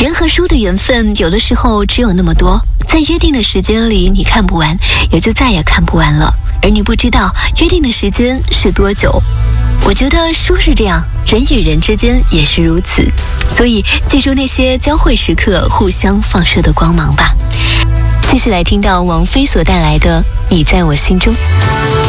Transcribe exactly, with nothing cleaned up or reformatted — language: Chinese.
人和书的缘分有的时候只有那么多，在约定的时间里你看不完，也就再也看不完了，而你不知道约定的时间是多久。我觉得书是这样，人与人之间也是如此，所以记住那些交汇时刻互相放射的光芒吧。继续来听到王菲所带来的《你在我心中》。